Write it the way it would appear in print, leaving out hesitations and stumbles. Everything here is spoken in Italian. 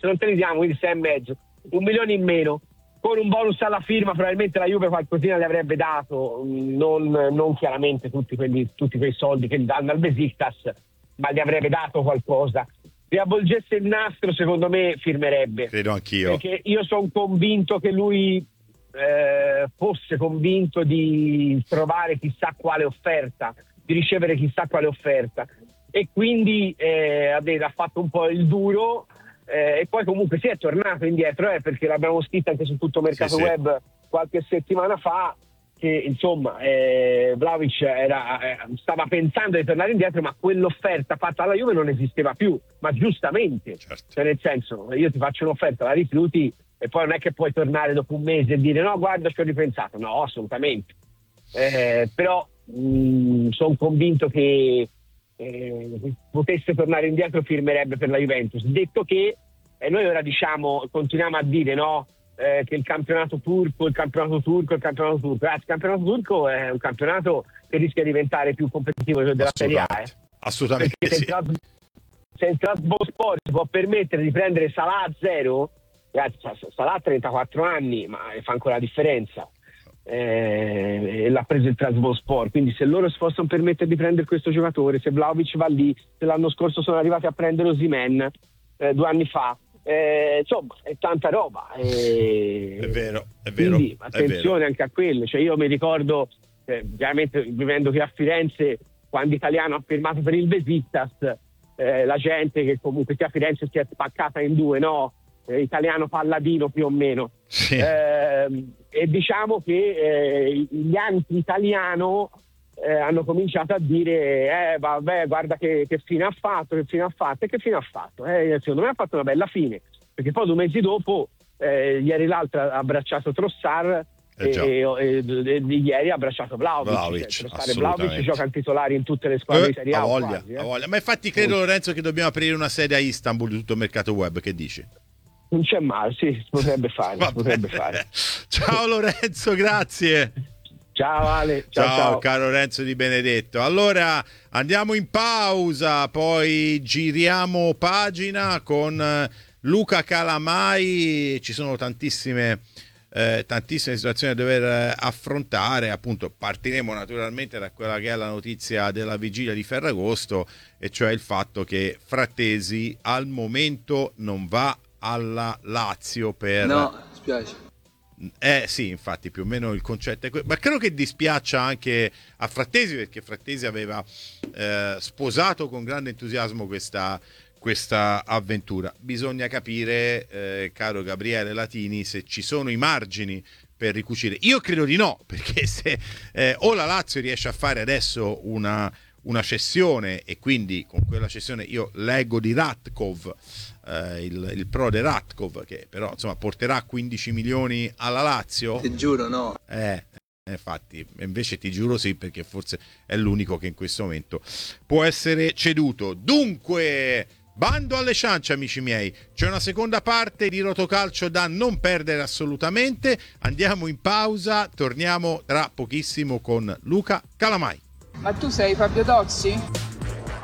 non te li diamo, quindi 6,5, 1 milione in meno. Con un bonus alla firma probabilmente la Juve qualcosina le avrebbe dato, non chiaramente tutti quei soldi che gli danno al Besiktas, ma gli avrebbe dato qualcosa. Se avvolgesse il nastro, secondo me firmerebbe. Credo anch'io. Perché io sono convinto che lui fosse convinto di trovare chissà quale offerta, di ricevere chissà quale offerta. E quindi ha fatto un po' il duro. E poi comunque si è tornato indietro perché l'abbiamo scritto anche su tutto Mercato Web qualche settimana fa che insomma Vlahovic stava pensando di tornare indietro, ma quell'offerta fatta alla Juve non esisteva più, ma giustamente, cioè nel senso, io ti faccio un'offerta, la rifiuti e poi non è che puoi tornare dopo un mese e dire no guarda ci ho ripensato, no assolutamente, però sono convinto che potesse tornare indietro turnerebbe per la Juventus. Detto che noi ora continuiamo a dire no che il campionato turco. Ragazzi, il campionato turco è un campionato che rischia di diventare più competitivo della Serie A. Assolutamente perché sì. Se il Trabzonspor si può permettere di prendere Salah a zero, ragazzi, Salah ha 34 anni, ma fa ancora la differenza. L'ha preso il Trabzonspor, quindi se loro si possono permettere di prendere questo giocatore, se Vlahovic va lì, se l'anno scorso sono arrivati a prendere Osimhen 2 anni fa, insomma è tanta roba, è vero, quindi attenzione anche a quello. Cioè io mi ricordo chiaramente vivendo qui a Firenze, quando Italiano ha firmato per il Besiktas, la gente che comunque qui a Firenze si è spaccata in due, no? Italiano Palladino più o meno, sì. E diciamo che gli anti-italiano hanno cominciato a dire vabbè guarda che fine ha fatto. Secondo me ha fatto una bella fine, perché poi 2 mesi dopo ieri l'altro ha abbracciato Trossard e ieri ha abbracciato Vlahovic. Vlahovic gioca in titolare in tutte le squadre di Serie A, voglia. Ma infatti credo, Lorenzo, che dobbiamo aprire una sede a Istanbul di tutto Mercato Web, che dici? Non c'è male, sì, si potrebbe fare. Ciao Lorenzo, grazie. Ciao Ale, ciao caro Lorenzo Di Benedetto. Allora andiamo in pausa, poi giriamo pagina con Luca Calamai. Ci sono tantissime situazioni da dover affrontare. Appunto partiremo naturalmente da quella che è la notizia della vigilia di Ferragosto, e cioè il fatto che Frattesi al momento non va alla Lazio per... No, spiace. Sì, infatti più o meno il concetto è ma credo che dispiaccia anche a Frattesi, perché Frattesi aveva sposato con grande entusiasmo questa avventura. Bisogna capire, caro Gabriele Latini, se ci sono i margini per ricucire. Io credo di no, perché se o la Lazio riesce a fare adesso una cessione, e quindi con quella cessione io leggo di Ratkov, il prode Ratkov, che però insomma porterà 15 milioni alla Lazio. Ti giuro no. Infatti, invece ti giuro sì, perché forse è l'unico che in questo momento può essere ceduto. Dunque, bando alle ciance, amici miei, c'è una seconda parte di Rotocalcio da non perdere assolutamente. Andiamo in pausa, torniamo tra pochissimo con Luca Calamai. Ma tu sei Fabio Tozzi?